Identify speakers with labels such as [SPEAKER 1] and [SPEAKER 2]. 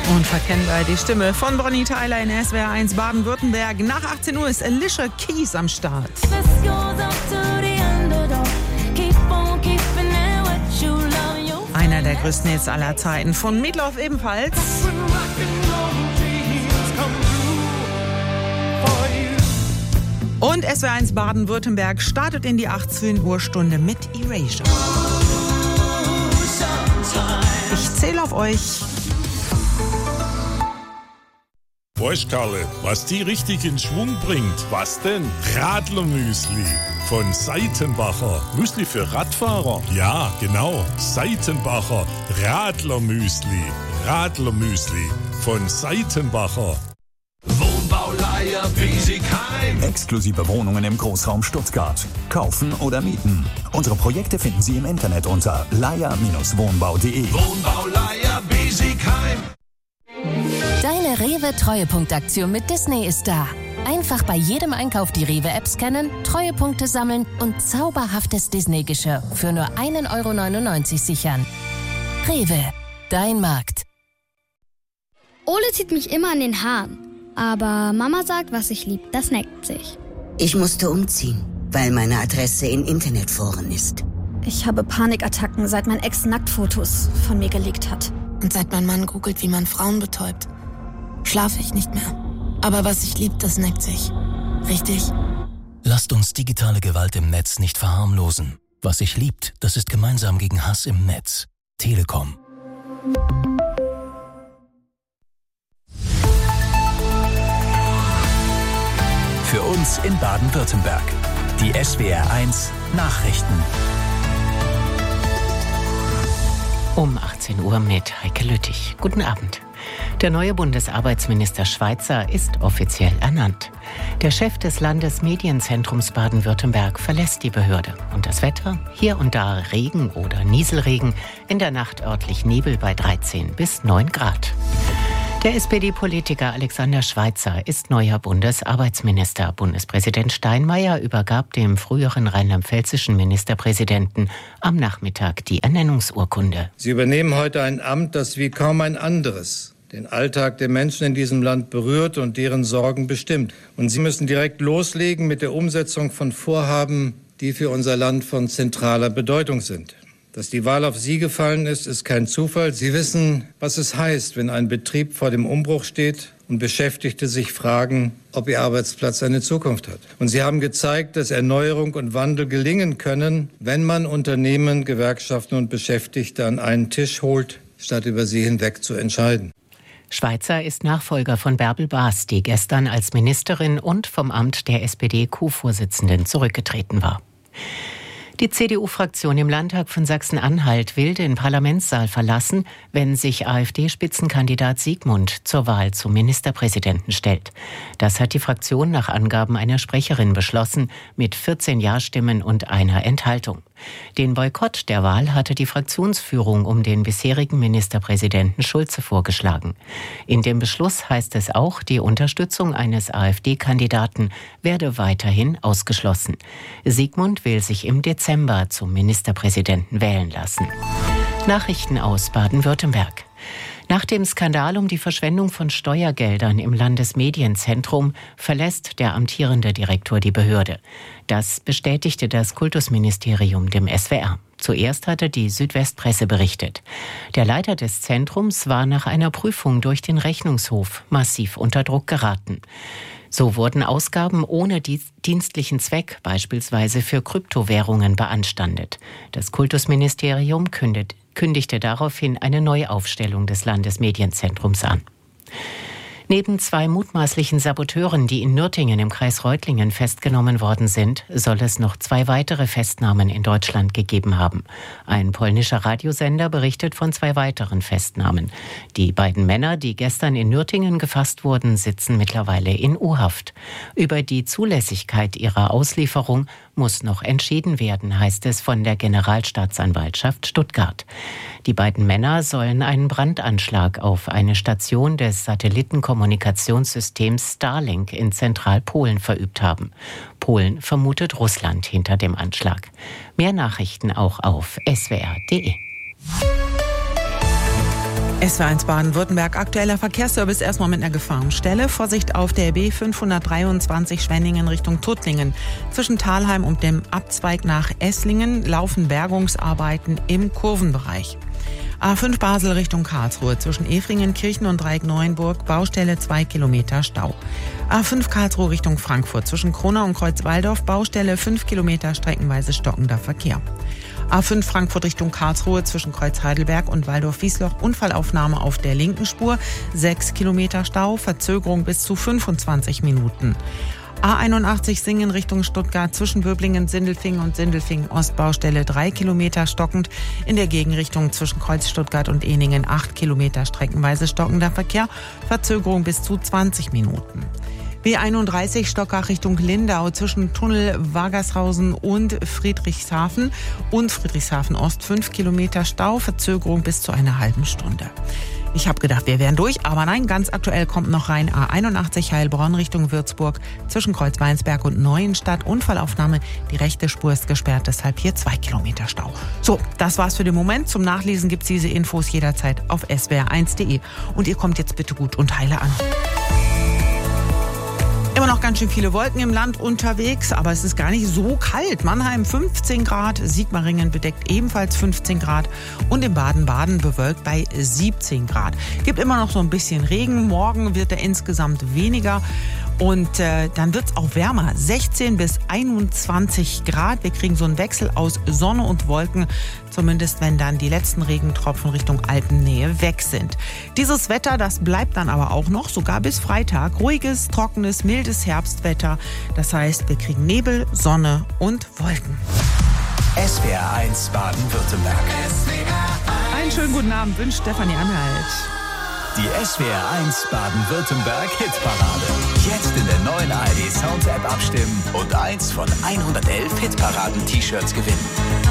[SPEAKER 1] Unverkennbar die Stimme von Bonnie Tyler in SWR 1 Baden-Württemberg. Nach 18 Uhr ist Alicia Keys am Start. Einer der größten Hits aller Zeiten, von Meatloaf ebenfalls. Und SWR 1 Baden-Württemberg startet in die 18 Uhr Stunde mit Erasure. Ich zähle auf euch.
[SPEAKER 2] Weißt Karle, was die richtig in Schwung bringt? Was denn? Radlermüsli von Seitenbacher. Müsli für Radfahrer? Ja, genau. Seitenbacher Radlermüsli. Radlermüsli von Seitenbacher.
[SPEAKER 3] Wohnbauleiher Biesigheim.
[SPEAKER 4] Exklusive Wohnungen im Großraum Stuttgart. Kaufen oder mieten. Unsere Projekte finden Sie im Internet unter leier-wohnbau.de.
[SPEAKER 3] Wohnbauleiher Biesigheim.
[SPEAKER 5] Deine Rewe-Treuepunktaktion mit Disney ist da. Einfach bei jedem Einkauf die Rewe-App scannen, Treuepunkte sammeln und zauberhaftes Disney-Geschirr für nur 1,99 € sichern. Rewe, dein Markt.
[SPEAKER 6] Ole zieht mich immer an den Haaren. Aber Mama sagt, was ich lieb, das neckt sich.
[SPEAKER 7] Ich musste umziehen, weil meine Adresse in Internetforen ist.
[SPEAKER 8] Ich habe Panikattacken, seit mein Ex Nacktfotos von mir geleakt hat. Und seit mein Mann googelt, wie man Frauen betäubt. Schlafe ich nicht mehr. Aber was ich lieb, das neckt sich. Richtig?
[SPEAKER 9] Lasst uns digitale Gewalt im Netz nicht verharmlosen. Was sich liebt, das ist gemeinsam gegen Hass im Netz. Telekom.
[SPEAKER 4] Für uns in Baden-Württemberg. Die SWR 1 Nachrichten.
[SPEAKER 10] Um 18 Uhr mit Heike Lüttich. Guten Abend. Der neue Bundesarbeitsminister Schweitzer ist offiziell ernannt. Der Chef des Landesmedienzentrums Baden-Württemberg verlässt die Behörde. Und das Wetter? Hier und da Regen oder Nieselregen, in der Nacht örtlich Nebel bei 13 bis 9 Grad. Der SPD-Politiker Alexander Schweitzer ist neuer Bundesarbeitsminister. Bundespräsident Steinmeier übergab dem früheren rheinland-pfälzischen Ministerpräsidenten am Nachmittag die Ernennungsurkunde.
[SPEAKER 11] Sie übernehmen heute ein Amt, das wie kaum ein anderes den Alltag der Menschen in diesem Land berührt und deren Sorgen bestimmt. Und Sie müssen direkt loslegen mit der Umsetzung von Vorhaben, die für unser Land von zentraler Bedeutung sind. Dass die Wahl auf Sie gefallen ist, ist kein Zufall. Sie wissen, was es heißt, wenn ein Betrieb vor dem Umbruch steht und Beschäftigte sich fragen, ob ihr Arbeitsplatz eine Zukunft hat. Und Sie haben gezeigt, dass Erneuerung und Wandel gelingen können, wenn man Unternehmen, Gewerkschaften und Beschäftigte an einen Tisch holt, statt über sie hinweg zu entscheiden.
[SPEAKER 10] Schweitzer ist Nachfolger von Bärbel Baas, die gestern als Ministerin und vom Amt der SPD-Co-Vorsitzenden zurückgetreten war. Die CDU-Fraktion im Landtag von Sachsen-Anhalt will den Parlamentssaal verlassen, wenn sich AfD-Spitzenkandidat Siegmund zur Wahl zum Ministerpräsidenten stellt. Das hat die Fraktion nach Angaben einer Sprecherin beschlossen, mit 14 Ja-Stimmen und einer Enthaltung. Den Boykott der Wahl hatte die Fraktionsführung um den bisherigen Ministerpräsidenten Schulze vorgeschlagen. In dem Beschluss heißt es auch, die Unterstützung eines AfD-Kandidaten werde weiterhin ausgeschlossen. Siegmund will sich im Dezember zum Ministerpräsidenten wählen lassen. Nachrichten aus Baden-Württemberg. Nach dem Skandal um die Verschwendung von Steuergeldern im Landesmedienzentrum verlässt der amtierende Direktor die Behörde. Das bestätigte das Kultusministerium dem SWR. Zuerst hatte die Südwestpresse berichtet. Der Leiter des Zentrums war nach einer Prüfung durch den Rechnungshof massiv unter Druck geraten. So wurden Ausgaben ohne dienstlichen Zweck, beispielsweise für Kryptowährungen, beanstandet. Das Kultusministerium kündigte daraufhin eine Neuaufstellung des Landesmedienzentrums an. Neben 2 mutmaßlichen Saboteuren, die in Nürtingen im Kreis Reutlingen festgenommen worden sind, soll es noch 2 weitere Festnahmen in Deutschland gegeben haben. Ein polnischer Radiosender berichtet von 2 weiteren Festnahmen. Die beiden Männer, die gestern in Nürtingen gefasst wurden, sitzen mittlerweile in U-Haft. Über die Zulässigkeit ihrer Auslieferung muss noch entschieden werden, heißt es von der Generalstaatsanwaltschaft Stuttgart. Die beiden Männer sollen einen Brandanschlag auf eine Station des Satellitenkommunikationssystems Starlink in Zentralpolen verübt haben. Polen vermutet Russland hinter dem Anschlag. Mehr Nachrichten auch auf swr.de.
[SPEAKER 1] SWR1 Baden-Württemberg, aktueller Verkehrsservice erstmal mit einer Gefahrenstelle. Vorsicht auf der B523 Schwenningen Richtung Tuttlingen. Zwischen Thalheim und dem Abzweig nach Esslingen laufen Bergungsarbeiten im Kurvenbereich. A5 Basel Richtung Karlsruhe, zwischen Efringen, Kirchen und Dreieck-Neuenburg, Baustelle 2 Kilometer Stau. A5 Karlsruhe Richtung Frankfurt, zwischen Kronau und Kreuzwaldorf, Baustelle 5 Kilometer streckenweise stockender Verkehr. A5 Frankfurt Richtung Karlsruhe, zwischen Kreuz Heidelberg und Waldorf-Wiesloch, Unfallaufnahme auf der linken Spur, 6 Kilometer Stau, Verzögerung bis zu 25 Minuten. A81 Singen Richtung Stuttgart, zwischen Böblingen, Sindelfingen und Sindelfingen-Ost, Baustelle 3 Kilometer stockend. In der Gegenrichtung zwischen Kreuz Stuttgart und Ehningen 8 Kilometer streckenweise stockender Verkehr, Verzögerung bis zu 20 Minuten. B31 Stockach Richtung Lindau, zwischen Tunnel Wagershausen und Friedrichshafen Ost 5 Kilometer Stau, Verzögerung bis zu einer halben Stunde. Ich habe gedacht, wir wären durch, aber nein, ganz aktuell kommt noch rein A81 Heilbronn Richtung Würzburg, zwischen Kreuz-Weinsberg und Neuenstadt, Unfallaufnahme, die rechte Spur ist gesperrt, deshalb hier 2 Kilometer Stau. So, das war's für den Moment. Zum Nachlesen gibt's diese Infos jederzeit auf swr1.de. Und ihr kommt jetzt bitte gut und heile an. Immer noch ganz schön viele Wolken im Land unterwegs, aber es ist gar nicht so kalt. Mannheim 15 Grad, Sigmaringen bedeckt ebenfalls 15 Grad und in Baden-Baden bewölkt bei 17 Grad. Gibt immer noch so ein bisschen Regen, morgen wird er insgesamt weniger und dann wird es auch wärmer, 16 bis 21 Grad. Wir kriegen so einen Wechsel aus Sonne und Wolken, zumindest wenn dann die letzten Regentropfen Richtung Alpennähe weg sind. Dieses Wetter, das bleibt dann aber auch noch, sogar bis Freitag. Ruhiges, trockenes, mildes Herbstwetter. Das heißt, wir kriegen Nebel, Sonne und Wolken.
[SPEAKER 4] SWR1 Baden-Württemberg.
[SPEAKER 1] Einen schönen guten Abend wünscht Stefanie Anhalt.
[SPEAKER 4] Die SWR1 Baden-Württemberg Hitparade. Jetzt in der neuen ARD Sounds App abstimmen und eins von 111 Hitparaden-T-Shirts gewinnen.